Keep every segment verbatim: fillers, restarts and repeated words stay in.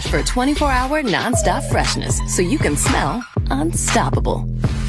for twenty-four hour nonstop freshness so you can smell unstoppable.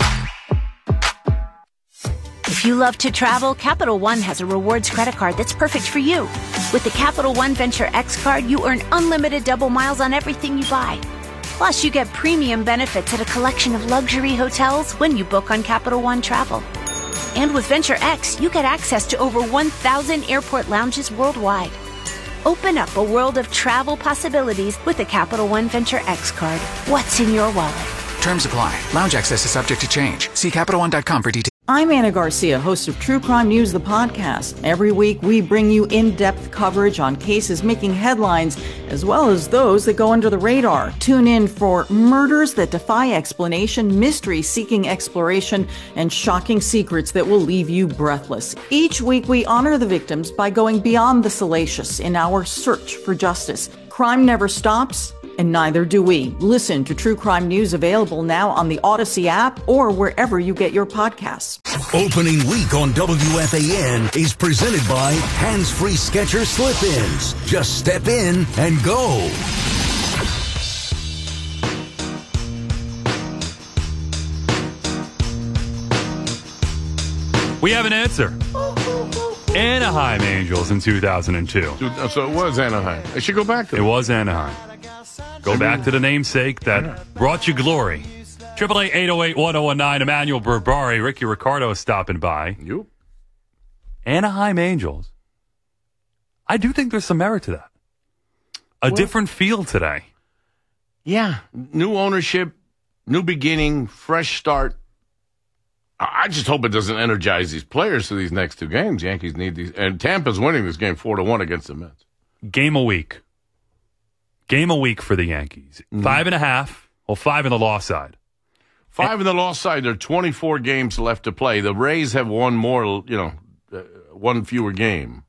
If you love to travel, Capital One has a rewards credit card that's perfect for you. With the Capital One Venture X card, you earn unlimited double miles on everything you buy. Plus, you get premium benefits at a collection of luxury hotels when you book on Capital One Travel. And with Venture X, you get access to over one thousand airport lounges worldwide. Open up a world of travel possibilities with the Capital One Venture X card. What's in your wallet? Terms apply. Lounge access is subject to change. See Capital One dot com for details. I'm Anna Garcia, host of True Crime News, the podcast. Every week, we bring you in-depth coverage on cases making headlines, as well as those that go under the radar. Tune in for murders that defy explanation, mysteries seeking exploration, and shocking secrets that will leave you breathless. Each week, we honor the victims by going beyond the salacious in our search for justice. Crime never stops, and neither do we. Listen to True Crime News, available now on the Odyssey app or wherever you get your podcasts. Opening week on W F A N is presented by Hands-Free Skechers Slip-Ins. Just step in and go. We have an answer. Anaheim Angels in two thousand two. So it was Anaheim. I should go back to it. It was Anaheim. Go back to the namesake that brought you glory. Triple eight eight oh eight one oh one nine. Emmanuel Berbari, Ricky Ricardo stopping by. You. Anaheim Angels. I do think there's some merit to that. A well, different feel today. Yeah. New ownership, new beginning, fresh start. I just hope it doesn't energize these players for these next two games. Yankees need these. And Tampa's winning this game four to one against the Mets. Game a week. Game a week for the Yankees. Mm-hmm. Five and a half. Well, five in the loss side. Five and, in the loss side. There are twenty-four games left to play. The Rays have one more, you know, uh, one fewer game.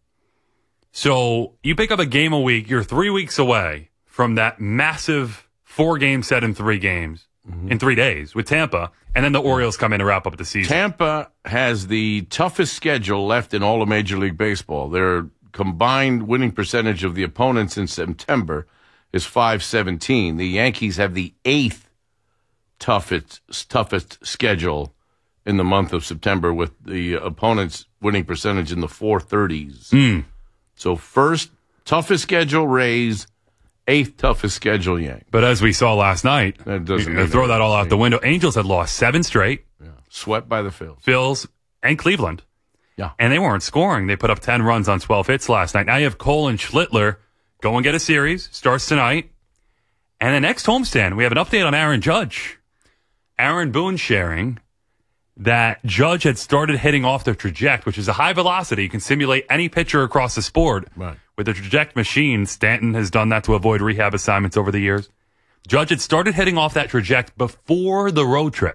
So you pick up a game a week. You're three weeks away from that massive four-game set in three games, mm-hmm. in three days with Tampa. And then the Orioles come in to wrap up the season. Tampa has the toughest schedule left in all of Major League Baseball. Their combined winning percentage of the opponents in September is five seventeen. The Yankees have the eighth toughest toughest schedule in the month of September, with the opponents' winning percentage in the four thirties. Mm. So first toughest schedule, Rays. Eighth toughest schedule, Yank. But as we saw last night, that doesn't you throw that all out the window. Angels had lost seven straight. Yeah. Swept by the Phils. Phils and Cleveland. Yeah. And they weren't scoring. They put up ten runs on twelve hits last night. Now you have Cole and Schlittler go and get a series. Starts tonight. And the next homestand, we have an update on Aaron Judge. Aaron Boone sharing that Judge had started hitting off the traject, which is a high velocity. You can simulate any pitcher across the sport. Right. With the traject machine. Stanton has done that to avoid rehab assignments over the years. Judge had started hitting off that traject before the road trip.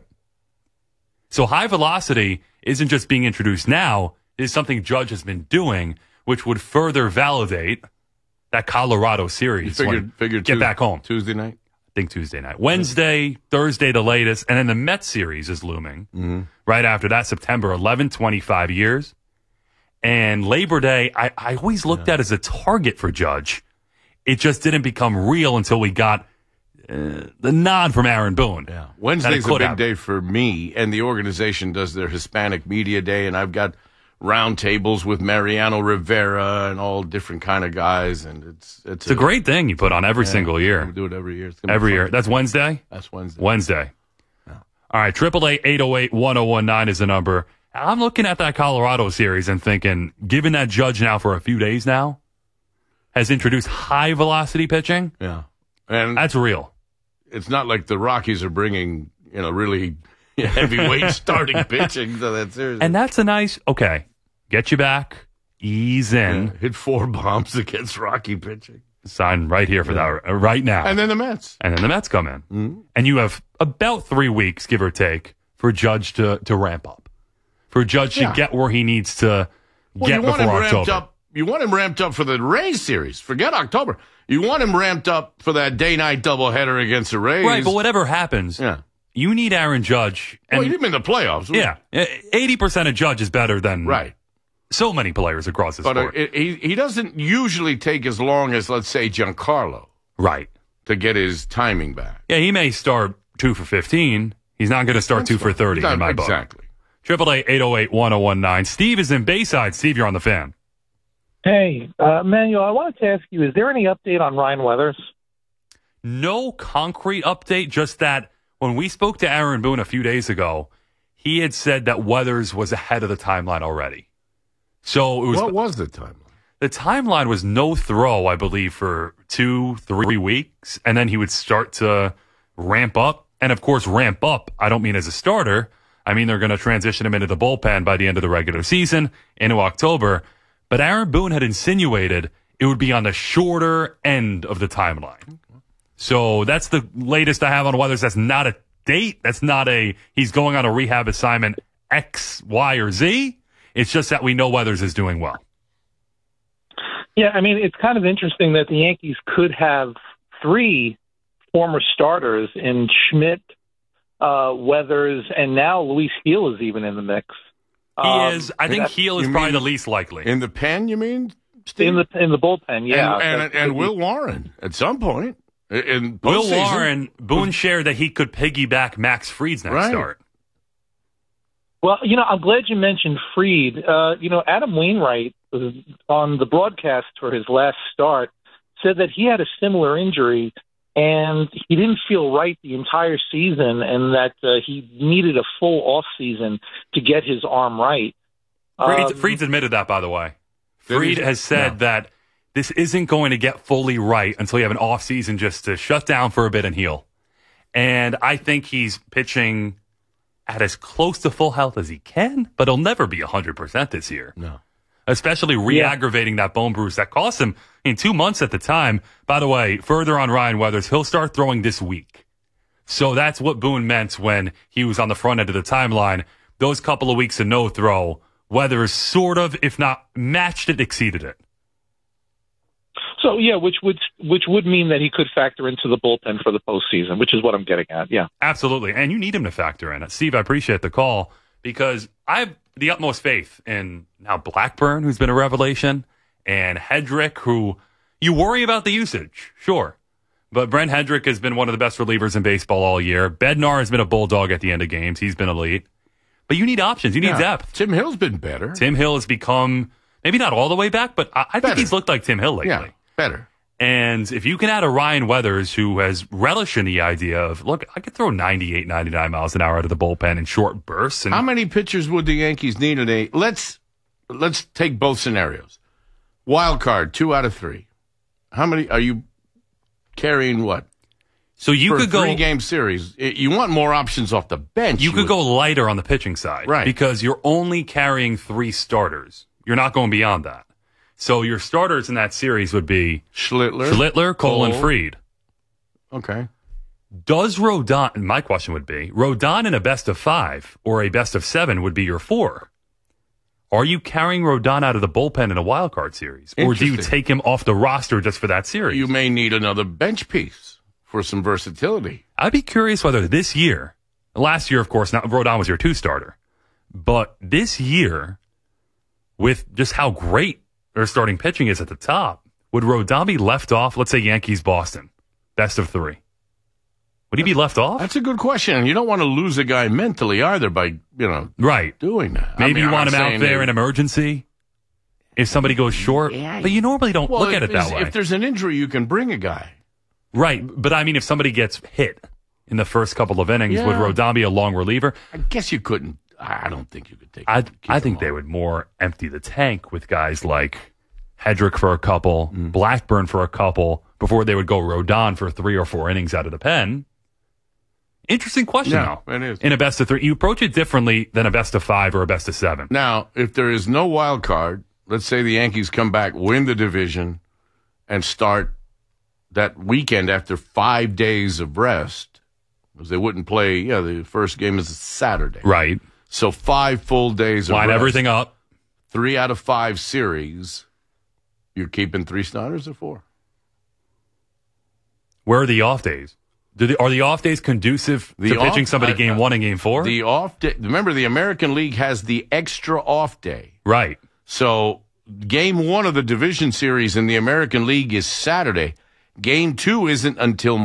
So high velocity isn't just being introduced now. It is something Judge has been doing, which would further validate that Colorado series. You figured, figured get Tuesday, back home. Tuesday night? I think Tuesday night. Wednesday, Thursday the latest, and then the Mets series is looming. Mm-hmm. Right after that, September eleventh, twenty-five years. And Labor Day, I, I always looked yeah. at as a target for Judge. It just didn't become real until we got uh, the nod from Aaron Boone. Yeah. Wednesday's a big happen. day for me, and the organization does their Hispanic Media Day, and I've got round tables with Mariano Rivera and all different kind of guys, and it's it's, it's a, a great thing you put on every yeah, single year. We do it every year. Every year. That's Wednesday? That's Wednesday. Wednesday. Yeah. All right, triple eight eight oh eight one oh one nine is the number. I'm looking at that Colorado series and thinking, given that Judge now for a few days now has introduced high velocity pitching, yeah, and that's real. It's not like the Rockies are bringing, you know, really heavyweight starting pitching to that series. And that's a nice, okay, get you back, ease in. Yeah, hit four bombs against Rocky pitching. Sign right here for yeah. that right now. And then the Mets. And then the Mets come in. Mm-hmm. And you have about three weeks, give or take, for Judge to, to ramp up. For Judge yeah. to get where he needs to well, get you want before him October. Ramped up, you want him ramped up for the Rays series. Forget October. You want him ramped up for that day-night doubleheader against the Rays. Right, but whatever happens, yeah. you need Aaron Judge. And, well, you need him in the playoffs. Yeah. eighty percent of Judge is better than right. so many players across the but sport. But uh, he, he doesn't usually take as long as, let's say, Giancarlo. Right. to get his timing back. Yeah, he may start two for fifteen. He's not going to start That's two for fine. thirty Not- in my book. Exactly. Triple eight eight oh eight one oh one nine. Steve is in Bayside. Steve, you're on the Fan. Hey, uh, Manuel, I wanted to ask you, is there any update on Ryan Weathers? No concrete update, just that when we spoke to Aaron Boone a few days ago, he had said that Weathers was ahead of the timeline already. So it was What was the timeline? the timeline was no throw, I believe, for two, three weeks, and then he would start to ramp up. And of course, ramp up, I don't mean as a starter. I mean they're going to transition him into the bullpen by the end of the regular season, into October. But Aaron Boone had insinuated it would be on the shorter end of the timeline. So that's the latest I have on Weathers. That's not a date. That's not a he's going on a rehab assignment X, Y, or Z. It's just that we know Weathers is doing well. Yeah, I mean, it's kind of interesting that the Yankees could have three former starters in Schmidt, uh, Weathers, and now Luis Gil is even in the mix. He Um, is. I think that- Heel is you probably mean the least likely. In the pen, you mean, Steve? in the in the bullpen, yeah. and, and, That- and Will Warren at some point. In Will postseason. Warren, Boone shared that he could piggyback Max Fried's next Right. start. Well, you know, I'm glad you mentioned Fried. Uh, you know, Adam Wainwright was on the broadcast for his last start said that he had a similar injury and he didn't feel right the entire season, and that uh, he needed a full off season to get his arm right. Fried's, Um, Fried's admitted that, by the way. Did Fried he? has said No. that this isn't going to get fully right until you have an off season just to shut down for a bit and heal. And I think he's pitching at as close to full health as he can, but he'll never be one hundred percent this year. No. Especially re-aggravating that bone bruise that cost him in two months at the time. By the way, further on Ryan Weathers, he'll start throwing this week. So that's what Boone meant when he was on the front end of the timeline. Those couple of weeks of no throw, Weathers sort of, if not matched it, exceeded it. So yeah, which would which would mean that he could factor into the bullpen for the postseason, which is what I'm getting at. Yeah, Absolutely. And you need him to factor in it. Steve, I appreciate the call because I have the utmost faith in now Blackburn, who's been a revelation, and Hedrick, who you worry about the usage, sure. But Brent Hedrick has been one of the best relievers in baseball all year. Bednar has been a bulldog at the end of games. He's been elite. But you need options. You need Yeah. depth. Tim Hill's been better. Tim Hill has become, maybe not all the way back, but I, I think Better. he's looked like Tim Hill lately. Yeah, better. And if you can add a Ryan Weathers who has relished in the idea of, look, I could throw ninety-eight, ninety-nine miles an hour out of the bullpen in short bursts. And How many pitchers would the Yankees need in a let's let's take both scenarios. Wild card, two out of three. How many are you carrying what? so you For could a go, three game series. It- you want more options off the bench. you could would- go lighter on the pitching side. Right. Because you're only carrying three starters. You're not going beyond that. So your starters in that series would be Schlittler. Schlittler, Cole, and Cole. Fried. Okay. Does Rodon, my question would be, Rodon in a best of five or a best of seven would be your four. Are you carrying Rodon out of the bullpen in a wild card series? Or do you Interesting. take him off the roster just for that series? You may need another bench piece for some versatility. I'd be curious whether this year, last year, of course, not Rodon was your two starter, but this year, with just how great their starting pitching is at the top, would Rodon be left off? Let's say Yankees, Boston, best of three. Would he be left off? That's a good question. And you don't want to lose a guy mentally either by, you know, Right. doing that. I Maybe mean, you I'm want him not out saying there they- in emergency if somebody goes short. Yeah. But you normally don't Well, look if at it that there's- way. If there's an injury, you can bring a guy. Right. But I mean, if somebody gets hit in the first couple of innings, would Yeah. Rodon be a long reliever? I guess you couldn't. I don't think you could take. I keep I him think they on. would more empty the tank with guys like Hedrick for a couple, Mm. Blackburn for a couple, before they would go Rodon for three or four innings out of the pen. Interesting question, Yeah, though. it is. In a best of three, you approach it differently than a best of five or a best of seven. Now, if there is no wild card, let's say the Yankees come back, win the division, and start that weekend after five days of rest, because they wouldn't play. Yeah, the first game is Saturday, Right. So five full days of Line rest. everything up. Three out of five series. You're keeping three starters or four? Where are the off days? Do the, are the off days conducive The to pitching off- somebody I- game I- one and game four? The off day. Remember, the American League has the extra off day. right. So game one of the division series in the American League is Saturday. Game two isn't until